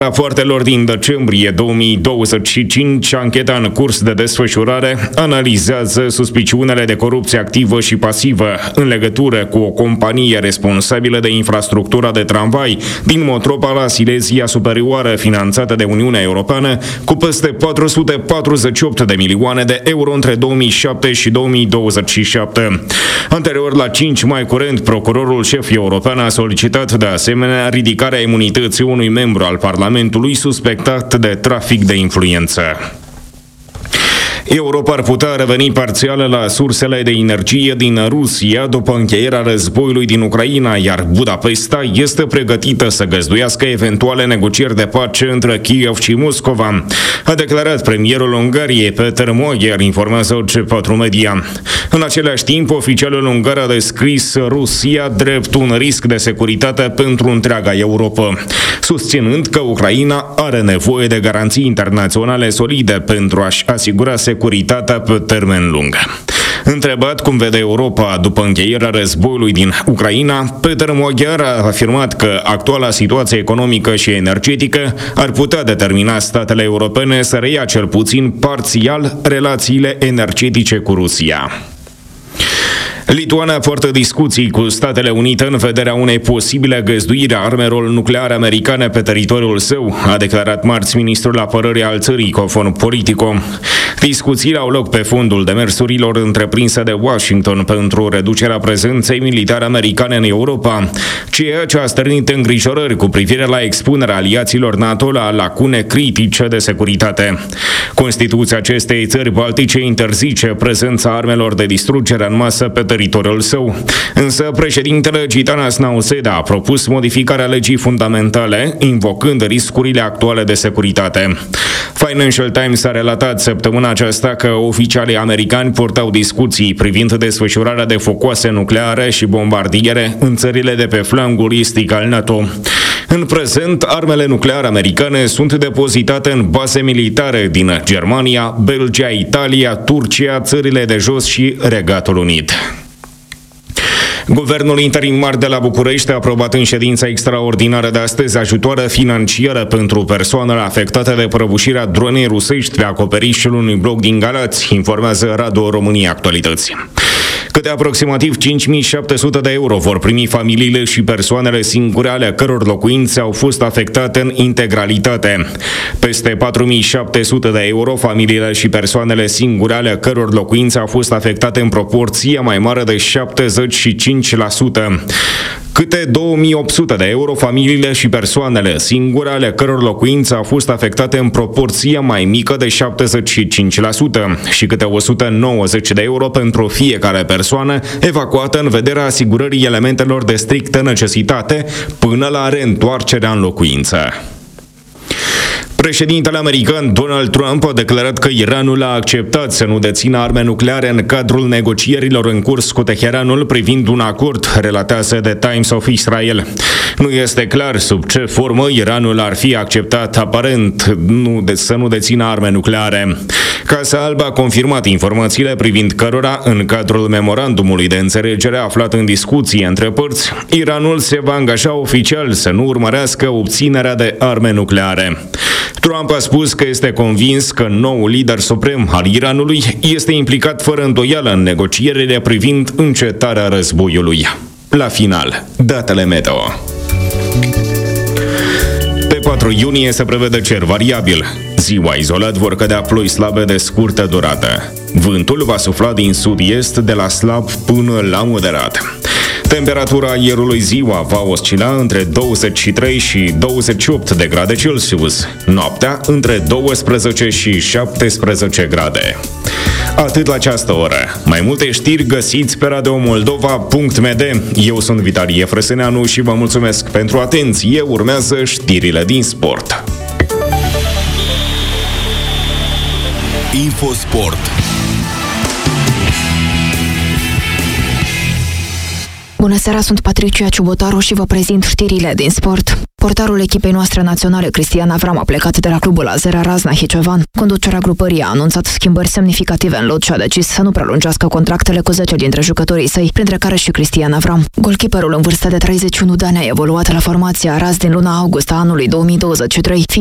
Rapoartelor din decembrie 2025, ancheta în curs de desfășurare analizează suspiciunile de corupție activă și pasivă în legătură cu o companie responsabilă de infrastructura de tramvai din Motropa Silesia Superioară, finanțată de Uniunea Europeană, cu peste 448 de milioane de euro între 2007 și 2027. Anterior, la 5 mai curent, procurorul șef european a solicitat de asemenea ridicarea imunității unui membru al Parlamentului suspectat de trafic de influență. Europa ar putea reveni parțial la sursele de energie din Rusia după încheierea războiului din Ucraina, iar Budapesta este pregătită să găzduiască eventuale negocieri de pace între Kiev și Moscova, a declarat premierul Ungariei Peter Magyar, informează OC4 Media. În același timp, oficialul ungar a descris Rusia drept un risc de securitate pentru întreaga Europa, susținând că Ucraina are nevoie de garanții internaționale solide pentru a-și asigura securitatea pe termen lung. Întrebat cum vede Europa după încheierea războiului din Ucraina, Peter Magyar a afirmat că actuala situație economică și energetică ar putea determina statele europene să reia cel puțin parțial relațiile energetice cu Rusia. Lituania poartă discuții cu Statele Unite în vederea unei posibile găzduiri a armelor nucleare americane pe teritoriul său, a declarat marți ministrul apărării al țării, conform Politico. Discuțiile au loc pe fondul demersurilor întreprinse de Washington pentru reducerea prezenței militare americane în Europa, ceea ce a stârnit îngrijorări cu privire la expunerea aliaților NATO la lacune critice de securitate. Constituția acestei țări baltice interzice prezența armelor de distrugere în masă pe teritoriul său. Însă președintele Gitanas Nauseda a propus modificarea legii fundamentale, invocând riscurile actuale de securitate. Financial Times a relatat săptămâna aceasta că oficialii americani purtau discuții privind desfășurarea de focoase nucleare și bombardiere în țările de pe flancul estic al NATO. În prezent, armele nucleare americane sunt depozitate în baze militare din Germania, Belgia, Italia, Turcia, țările de jos și Regatul Unit. Guvernul interimar de la București a aprobat în ședința extraordinară de astăzi ajutoare financiară pentru persoanele afectate de prăbușirea dronei rusești pe acoperișul unui bloc din Galați, informează Radio România Actualități. Câte aproximativ 5.700 de euro vor primi familiile și persoanele singure ale căror locuințe au fost afectate în integralitate. Peste 4.700 de euro familiile și persoanele singure ale căror locuințe au fost afectate în proporție mai mare de 75%. Câte 2.800 de euro familiile și persoanele singure ale căror locuințe au fost afectate în proporție mai mică de 75% și câte 190 de euro pentru fiecare persoană evacuată în vederea asigurării elementelor de strictă necesitate până la reîntoarcerea în locuință. Președintele american Donald Trump a declarat că Iranul a acceptat să nu dețină arme nucleare în cadrul negocierilor în curs cu Teheranul privind un acord, relatează The Times of Israel. Nu este clar sub ce formă Iranul ar fi acceptat aparent să nu dețină arme nucleare. Casa Albă a confirmat informațiile privind cărora, în cadrul memorandumului de înțelegere aflat în discuție între părți, Iranul se va angaja oficial să nu urmărească obținerea de arme nucleare. Trump a spus că este convins că noul lider suprem al Iranului este implicat fără îndoială în negocierile privind încetarea războiului. La final, datele meteo. Pe 4 iunie se prevede cer variabil. Ziua izolat vor cădea ploi slabe de scurtă durată. Vântul va sufla din sud-est de la slab până la moderat. Temperatura aerului ziua va oscila între 23 și 28 de grade Celsius, noaptea între 12 și 17 grade. Atât la această oră. Mai multe știri găsiți pe radiomoldova.md. Eu sunt Vitalie Frăsăneanu și vă mulțumesc pentru atenție. Urmează știrile din sport. Infosport. Bună seara, sunt Patricia Ciubotaru și vă prezint știrile din sport. Portarul echipei noastre naționale, Cristian Avram, a plecat de la clubul Azera Razna Hiciovan. Conducerea grupării a anunțat schimbări semnificative în lot și a decis să nu prelungească contractele cu 10 dintre jucătorii săi, printre care și Cristian Avram. Golkeeperul în vârstă de 31 de ani a evoluat la formația Araz din luna august a anului 2023,